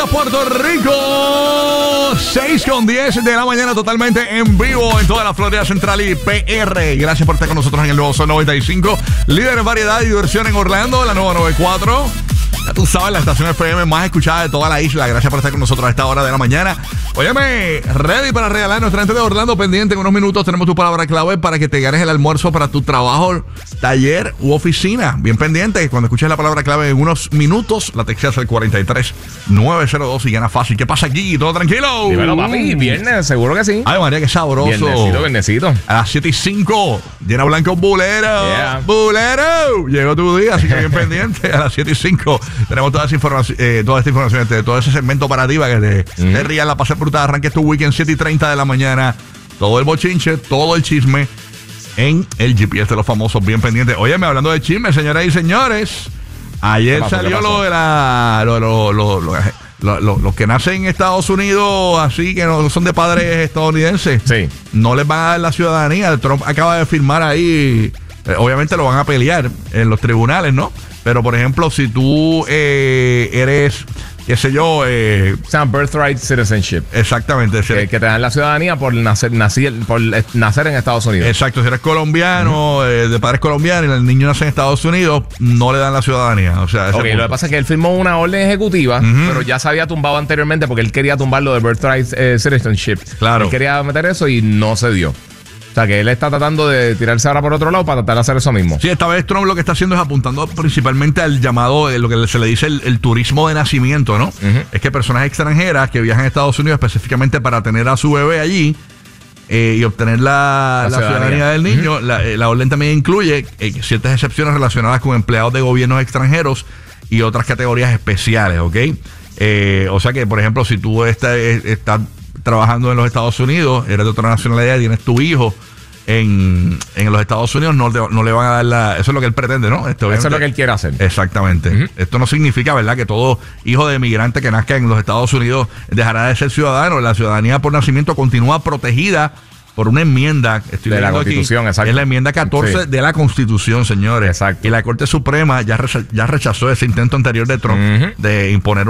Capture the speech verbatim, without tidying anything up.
días, Puerto Rico. seis con diez de la mañana, totalmente en vivo en toda la Florida Central y P R. Gracias por estar con nosotros en el nuevo Sol noventa y cinco. Líder en variedad y diversión en Orlando, la nueva noventa y cuatro. Ya tú sabes, la estación F M más escuchada de toda la isla. Gracias por estar con nosotros a esta hora de la mañana. Óyeme, ready para regalar nuestra gente de Orlando pendiente. En unos minutos tenemos tu palabra clave para que te ganes el almuerzo para tu trabajo, taller u oficina. Bien pendiente, cuando escuches la palabra clave en unos minutos, la texteas al cuarenta y tres nueve cero dos y gana fácil. ¿Qué pasa aquí? ¿Todo tranquilo? Dímelo, papi. Viernes, seguro que sí. Ay, María, qué sabroso. Viernesito, viernesito. A las siete y cinco, Llena Blanco Bulero. Yeah. Bulero. Llegó tu día, así que bien pendiente. A las siete y cinco tenemos toda esa información, eh, toda esta información, este, todo ese segmento para ti, para que te, mm. te rías, la pases brutal. Arranques tu weekend siete y treinta de la mañana. Todo el bochinche, todo el chisme en el G P S de los famosos, bien pendientes. Óyeme, hablando de chisme, señoras y señores, ayer pasó, salió lo de la... Lo, lo, lo, lo, Los lo, lo que nacen en Estados Unidos, así que no son de padres estadounidenses, sí, no les van a dar la ciudadanía. Trump acaba de firmar ahí, eh, obviamente lo van a pelear en los tribunales, ¿no? Pero, por ejemplo, si tú eh, eres, qué sé yo... Eh, o sea, birthright citizenship. Exactamente. Que, que te dan la ciudadanía por nacer, nacer, por nacer en Estados Unidos. Exacto. Si eres colombiano, uh-huh. eh, de padres colombianos, y el niño nace en Estados Unidos, no le dan la ciudadanía. O sea, ok, lo que pasa es que él firmó una orden ejecutiva, uh-huh. pero ya se había tumbado anteriormente porque él quería tumbar lo de birthright eh, citizenship. Claro. Él quería meter eso y no se dio. O sea, que él está tratando de tirarse ahora por otro lado para tratar de hacer eso mismo. Sí, esta vez Trump lo que está haciendo es apuntando principalmente al llamado, eh, lo que se le dice el, el turismo de nacimiento, ¿no? Uh-huh. Es que personas extranjeras que viajan a Estados Unidos específicamente para tener a su bebé allí eh, y obtener la, la, la ciudadanía. ciudadanía del niño, uh-huh. la, eh, la orden también incluye eh, ciertas excepciones relacionadas con empleados de gobiernos extranjeros y otras categorías especiales, ¿ok? Eh, o sea que, por ejemplo, si tú estás, estás trabajando en los Estados Unidos, eres de otra nacionalidad y tienes tu hijo en, en los Estados Unidos, no, no le van a dar la... Eso es lo que él pretende, ¿no? Este, eso es lo que él quiere hacer. Exactamente. Uh-huh. Esto no significa, ¿verdad?, que todo hijo de migrante que nazca en los Estados Unidos dejará de ser ciudadano. La ciudadanía por nacimiento continúa protegida por una enmienda, estoy de la Constitución, aquí, exacto. Es la enmienda catorce sí. de la Constitución, señores. Exacto. Y la Corte Suprema ya, recha- ya rechazó ese intento anterior de Trump uh-huh. de imponer